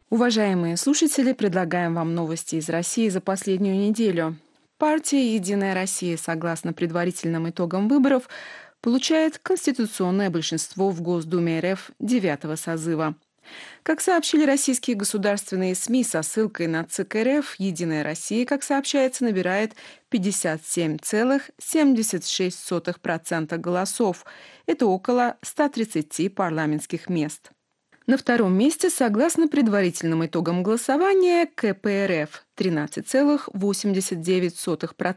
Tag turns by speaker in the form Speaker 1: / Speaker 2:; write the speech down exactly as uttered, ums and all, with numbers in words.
Speaker 1: Уважаемые слушатели, предлагаем вам новости из России за последнюю неделю. Партия «Единая Россия», согласно предварительным итогам выборов, получает конституционное большинство в Госдуме эр эф девятого созыва. Как сообщили российские государственные СМИ со ссылкой на ЦИК эр эф, «Единая Россия», как сообщается, набирает пятьдесят семь целых семьдесят шесть сотых процента голосов. Это около ста тридцати парламентских мест. На втором месте, согласно предварительным итогам голосования, ка пэ эр эф тринадцать целых восемьдесят девять сотых процента